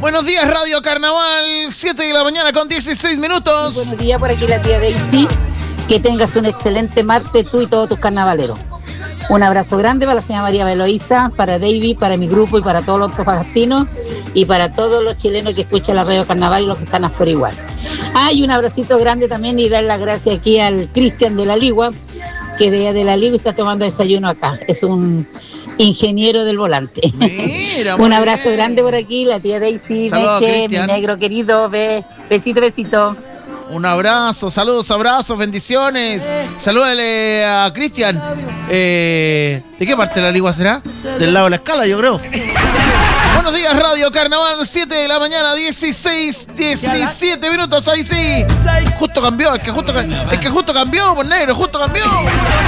Buenos días, Radio Carnaval, 7 de la mañana con 16 minutos. Buenos días, por aquí la tía Daisy. Que tengas un excelente martes tú y todos tus carnavaleros. Un abrazo grande para la señora María Beloísa, para David, para mi grupo y para todos los antofagastinos y para todos los chilenos que escuchan la Radio Carnaval y los que están afuera igual. Y un abracito grande también y dar las gracias aquí al Cristian de la Ligua, que de la Ligua está tomando desayuno acá. Es un ingeniero del volante. Mira, un abrazo grande por aquí, la tía Daisy, saludos, Meche, Cristian. mi negro querido, besito, besito. Un abrazo, saludos, abrazos, bendiciones. Salúdale a Cristian. ¿De qué parte de la Ligua será? Del lado de la escala, yo creo. Buenos días, Radio Carnaval, 7 de la mañana, 17 minutos, ahí sí. Justo cambió, es que justo cambió, pues negro, justo cambió.